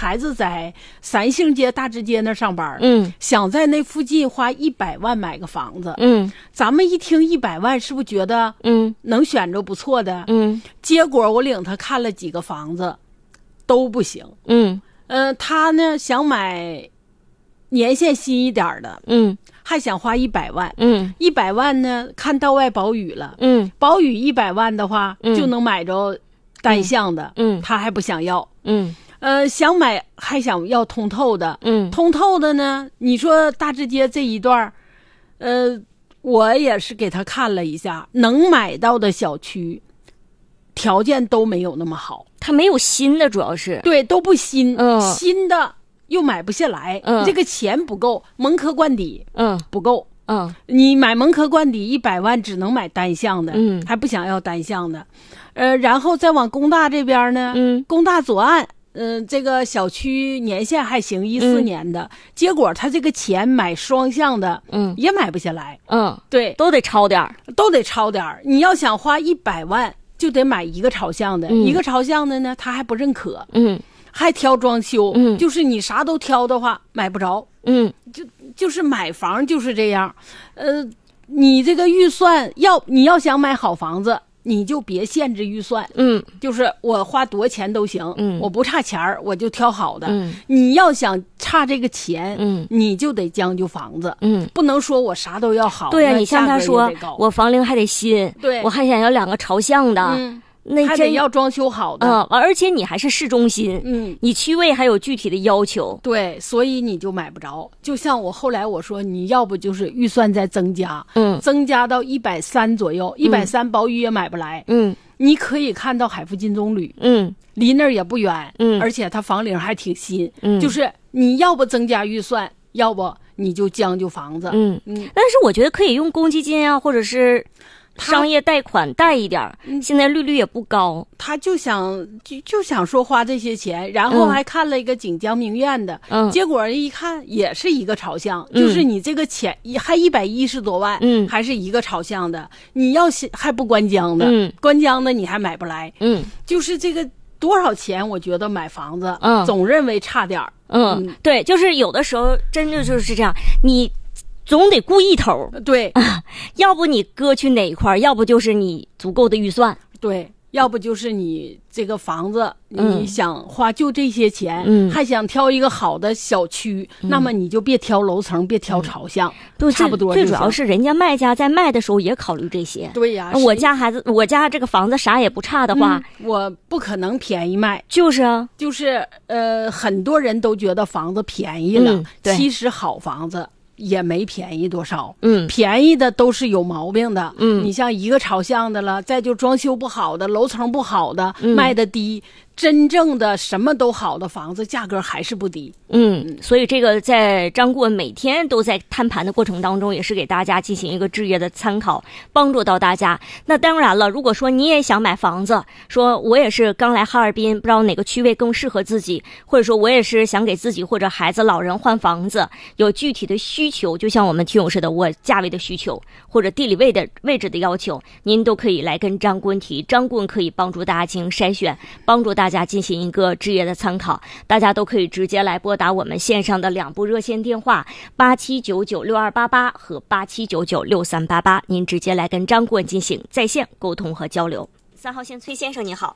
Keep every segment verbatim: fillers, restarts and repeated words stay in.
孩子在三星街大直街那上班， 嗯， 想在那附近花一百万买个房子， 嗯， 咱们一听一百万，是不是觉得嗯能选着不错的？ 嗯， 结果我领他看了几个房子，都不行。 嗯， 呃，他呢想买年限新一点的， 嗯， 还想花一百万， 嗯， 一百万呢看道外保语了， 嗯， 保语一百万的话、 嗯、 就能买着单向的， 嗯， 他还不想要， 嗯， 呃，想买还想要通透的， 嗯， 通透的呢，你说大直街这一段，呃，我也是给他看了一下，能买到的小区条件都没有那么好， 他没有新的，主要是对，都不新， 嗯， 新的又买不下来， 嗯， 这个钱不够，蒙科灌底， 嗯， 不够。 嗯， 你买蒙科灌底一百万只能买单向的， 嗯， 还不想要单向的，呃，然后再往工大这边呢， 嗯， 工大左岸，嗯、呃，这个小区年限还行，一四年的、嗯，结果他这个钱买双向的， 嗯， 也买不下来， 嗯， 对， 都得超点儿， 都得超点儿。你要想花一百万，就得买一个朝向的， 嗯、 一个朝向的呢，他还不认可， 嗯， 还挑装修， 嗯， 就是你啥都挑的话，买不着， 嗯， 就就是买房就是这样，呃。你这个预算要你要想买好房子，你就别限制预算， 嗯， 就是我花多钱都行， 嗯， 我不差钱儿，我就挑好的， 嗯， 你要想差这个钱， 嗯， 你就得将就房子， 嗯， 不能说我啥都要好， 对啊，你像他说我房龄还得新， 对， 我还想要两个朝向的， 嗯。 那还得要装修好的， 嗯，而且你还是市中心， 嗯， 你区位还有具体的要求， 对，所以你就买不着。就像我后来我说，你要不就是预算在增加， 嗯， 增加到一百三左右，一百三保语也买不来， 嗯， 你可以看到海富金棕榈， 嗯， 离那儿也不远， 嗯， 而且它房龄还挺新， 嗯， 就是你要不增加预算，要不你就将就房子， 嗯嗯，但是我觉得可以用公积金啊，或者是。商业贷款贷一点、嗯、现在利率也不高， 他就想就就想说花这些钱，然后还看了一个锦江名苑的， 嗯， 结果一看也是一个朝向，嗯、就是你这个钱还一百一十多万， 嗯， 还是一个朝向的，你要还不关江的， 嗯， 关江的你还买不来， 嗯， 就是这个多少钱，我觉得买房子， 嗯， 总认为差点儿， 嗯，嗯对，就是有的时候真的就是这样，你。总得顾一头， 对、 啊，要不你搁去哪一块，要不就是你足够的预算， 对，要不就是你这个房子，你想花就这些钱， 嗯， 还想挑一个好的小区，嗯、那么你就别挑楼层，别挑朝向， 嗯、 差不多。 最主要是人家卖家在卖的时候也考虑这些。 对呀， 我家孩子，我家这个房子啥也不差的话， 嗯、我不可能便宜卖。 就是啊， 就是呃，很多人都觉得房子便宜了， 嗯、对其实好房子。也没便宜多少， 嗯， 便宜的都是有毛病的， 嗯， 你像一个朝向的了，再就装修不好的，楼层不好的， 嗯、 卖的低，真正的什么都好的房子，价格还是不低。 嗯，所以这个在张顾问每天都在摊盘的过程当中，也是给大家进行一个置业的参考，帮助到大家。那当然了，如果说你也想买房子，说我也是刚来哈尔滨，不知道哪个区位更适合自己，或者说我也是想给自己或者孩子、老人换房子，有具体的需求，就像我们听友似的，我价位的需求或者地理位的位置的要求，您都可以来跟张顾问提，张顾问可以帮助大家进行筛选，帮助大家进行一个置业的参考。大家都可以直接来拨打我们线上的两部热线电话八七九九六二八八和八七九九六三八八，您直接来跟张顾问进行在线沟通和交流。三号线崔先生你好。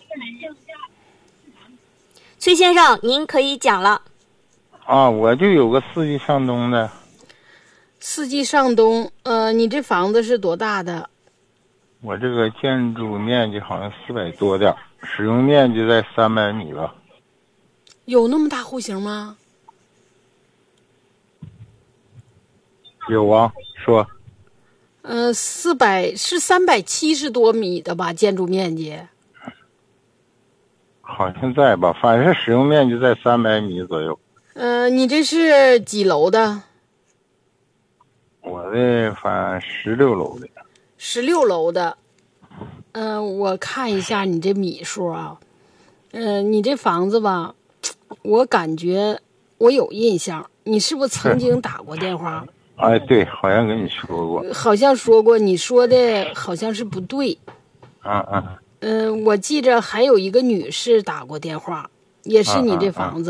崔先生您可以讲了。 啊，我就有个四季上东的。 四季上东，呃，你这房子是多大的？ 我这个建筑面积好像四百多点，使用面积在三百米吧。 有那么大户型吗？ 有啊，说。 呃，四百是三百七十多米的吧？建筑面积。 好像在吧，反正使用面积在三百米左右。 呃，你这是几楼的？ 我的反十六楼的。 十六楼的。嗯、呃，我看一下你这米数啊。嗯、呃，你这房子吧，我感觉我有印象，你是不是曾经打过电话？ 哎，对，好像跟你说过。 好像说过，你说的好像是不对。 嗯嗯。 嗯、呃，我记着还有一个女士打过电话，也是你这房子。